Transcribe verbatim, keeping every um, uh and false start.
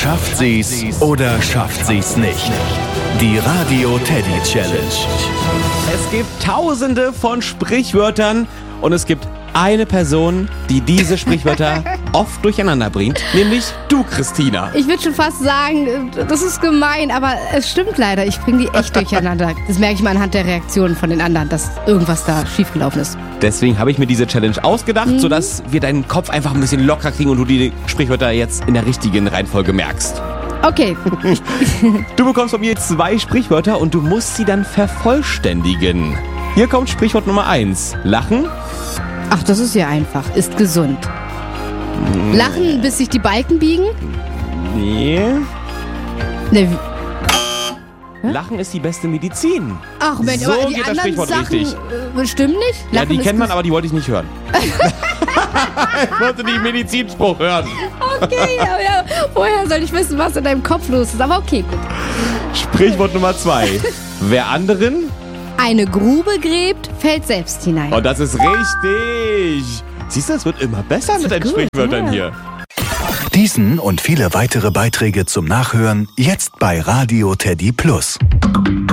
Schafft sie's oder schafft sie's nicht? Die Radio Teddy Challenge. Es gibt tausende von Sprichwörtern und es gibt eine Person, die diese Sprichwörter oft durcheinander bringt, nämlich du, Christina. Ich würde schon fast sagen, das ist gemein, aber es stimmt leider. Ich bringe die echt durcheinander. Das merke ich mal anhand der Reaktionen von den anderen, dass irgendwas da schiefgelaufen ist. Deswegen habe ich mir diese Challenge ausgedacht, mhm. sodass wir deinen Kopf einfach ein bisschen locker kriegen und du die Sprichwörter jetzt in der richtigen Reihenfolge merkst. Okay. Du bekommst von mir zwei Sprichwörter und du musst sie dann vervollständigen. Hier kommt Sprichwort Nummer eins. Lachen. Ach, das ist ja einfach. Ist gesund. Lachen, bis sich die Balken biegen? Nee. Ne, Lachen ist die beste Medizin. ach Mensch, So aber die geht das anderen Sprichwort Sachen richtig. äh, stimmen nicht? Ja, Lachen die ist kennt man, ges- aber die wollte ich nicht hören. Ich wollte die Medizinspruch hören. Okay, aber ja, woher soll ich wissen, was in deinem Kopf los ist? Aber okay, gut. Sprichwort Nummer zwei. Wer anderen? Eine Grube gräbt, fällt selbst hinein. Und das ist richtig. Siehst du, es wird immer besser mit deinen gut, Sprichwörtern ja. hier. Diesen und viele weitere Beiträge zum Nachhören jetzt bei Radio Teddy Plus.